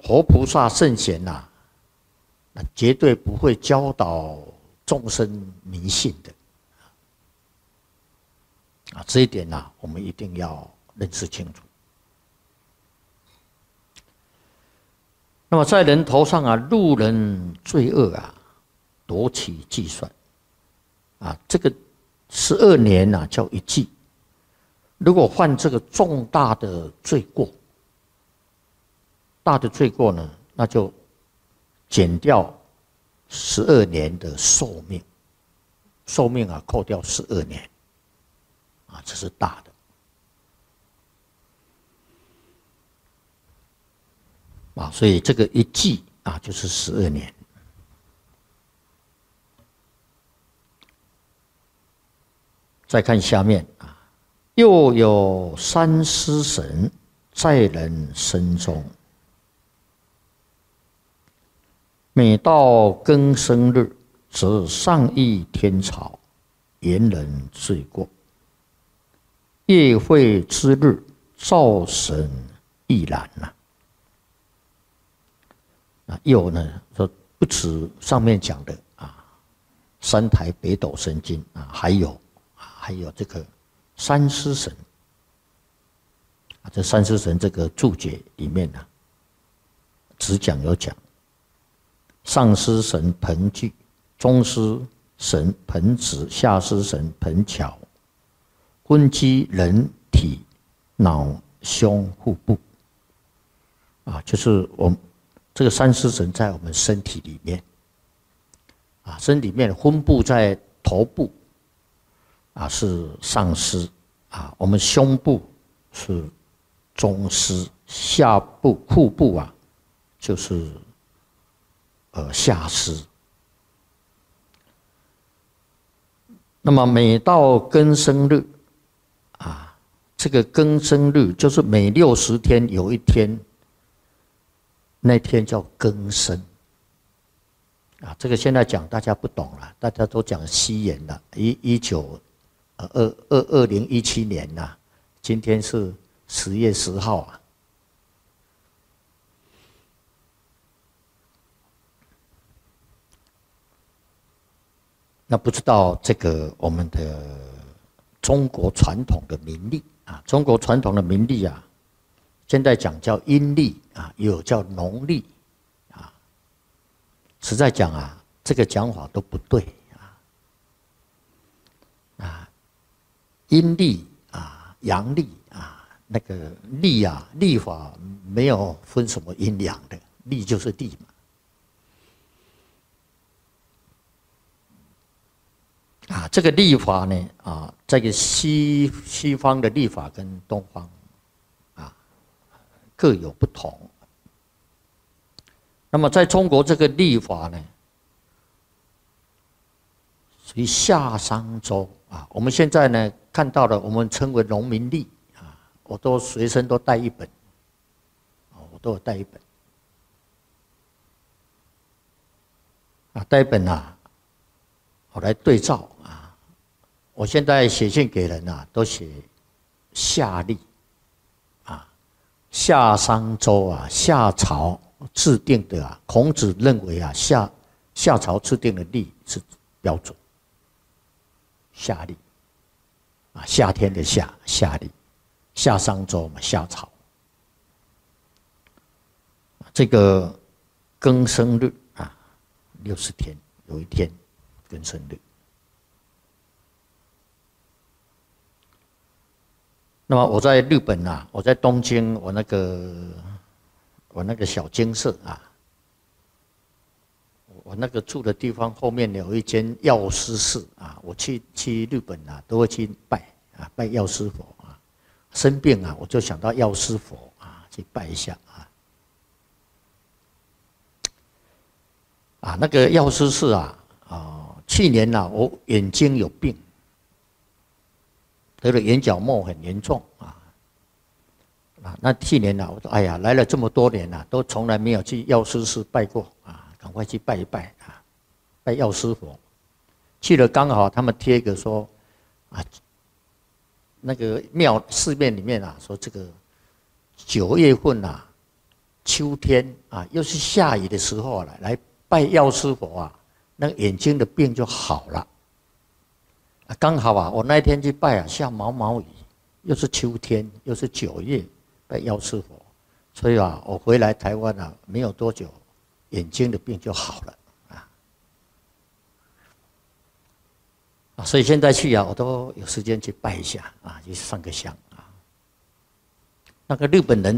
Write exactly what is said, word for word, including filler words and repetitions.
活菩萨圣贤呐、啊，那绝对不会教导众生迷信的啊，这一点呐、啊，我们一定要认识清楚。那么在人头上啊，路人罪恶啊，夺其计算啊，这个十二年呐、啊、叫一季。如果犯这个重大的罪过，大的罪过呢，那就减掉十二年的寿命，寿命啊扣掉十二年，啊，这是大的。啊，所以这个一季啊就是十二年。再看下面啊。又有三尸神在人身中，每到庚申日，则上益天朝，言人罪过。夜会之日，灶神亦然呐。啊，又呢说不止上面讲的啊，三台北斗神经啊，还有啊，还有这个。三尸神啊，这三尸神这个注解里面呢、啊，只讲有讲，上尸神盆具，中尸神盆子，下尸神盆桥，昏机人体脑胸腹部啊，就是我们这个三尸神在我们身体里面啊，身体里面昏部在头部。啊，是上尸啊，我们胸部是中尸，下部腹部啊，就是呃下尸。那么每到庚申日啊，这个庚申日就是每六十天有一天，那天叫庚申啊。这个现在讲大家不懂了，大家都讲西元了，一一九。二二二零一七年呐、啊，今天是十月十号啊。那不知道这个我们的中国传统的民历啊，中国传统的民历啊，现在讲叫阴历啊，也有叫农历啊。实在讲啊，这个讲法都不对啊啊。阴历啊，阳历啊，那个历啊，历法没有分什么阴阳的，历就是历嘛。啊，这个历法呢，啊，这个西西方的历法跟东方啊各有不同。那么在中国这个历法呢，属于夏商周啊，我们现在呢。看到了，我们称为农民历啊，我都随身都带一本，我都有带一本啊，带一本啊，我来对照啊。我现在写信给人啊，都写夏历啊，夏商周啊，夏朝制定的啊，孔子认为啊，夏夏朝制定的历是标准，夏历。啊，夏天的夏，夏历，夏商周嘛，夏朝。这个庚申日啊，六十天有一天庚申日。那么我在日本啊，我在东京，我那个我那个小精舍啊，我那个住的地方后面有一间药师寺啊，我去去日本啊，都会去拜啊，拜药师佛啊。生病啊，我就想到药师佛啊，去拜一下啊。啊，那个药师寺啊，啊，去年啊，我眼睛有病，得了眼角膜很严重啊。啊，那去年啊，我说哎呀，来了这么多年啊，都从来没有去药师寺拜过啊。赶快去拜一拜啊，拜药师佛。去了刚好他们贴一个说，啊，那个庙寺院里面啊，说这个九月份啊， 秋天啊，又是下雨的时候了，来拜药师佛啊，那个眼睛的病就好了。啊，刚好啊，我那一天去拜啊，下毛毛雨，又是秋天，又是九月，拜药师佛，所以啊，我回来台湾啊，没有多久，眼睛的病就好了啊。啊，所以现在去啊，我都有时间去拜一下啊，去上个香啊。那个日本人。